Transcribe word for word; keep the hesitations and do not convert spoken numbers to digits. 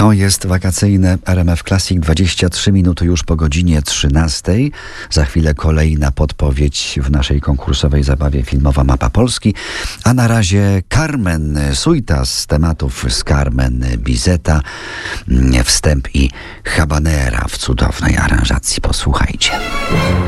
To jest wakacyjne R M F Classic, dwadzieścia trzy minuty już po godzinie trzynastej. Za chwilę kolejna podpowiedź w naszej konkursowej zabawie Filmowa Mapa Polski. A na razie Carmen Suita z tematów z Carmen Bizeta. Wstęp i habanera w cudownej aranżacji. Posłuchajcie.